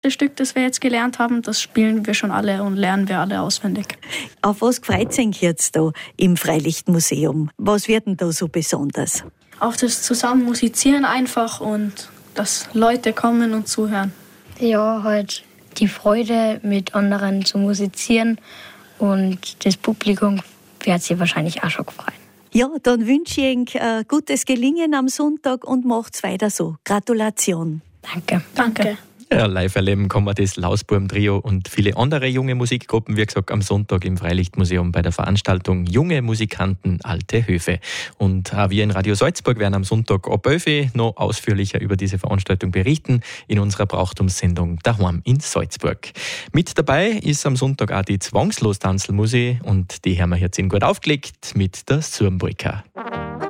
Das Stück, das wir jetzt gelernt haben, das spielen wir schon alle und lernen wir alle auswendig. Auf was freut sich jetzt da im Freilichtmuseum? Was wird denn da so besonders? Auf das Zusammenmusizieren einfach und dass Leute kommen und zuhören. Ja, halt die Freude, mit anderen zu musizieren, und das Publikum wird sich wahrscheinlich auch schon freuen. Ja, dann wünsche ich Ihnen gutes Gelingen am Sonntag und macht's weiter so. Gratulation. Danke. Danke. Ja, live erleben kann man das Lausbuben-Trio und viele andere junge Musikgruppen, wie gesagt, am Sonntag im Freilichtmuseum bei der Veranstaltung Junge Musikanten, alte Höfe. Und auch wir in Radio Salzburg werden am Sonntag ab 11 Uhr noch ausführlicher über diese Veranstaltung berichten in unserer Brauchtumssendung Daheim in Salzburg. Mit dabei ist am Sonntag auch die Zwangslos-Tanzelmusik und die haben wir jetzt gut aufgelegt mit der Surmbrücker.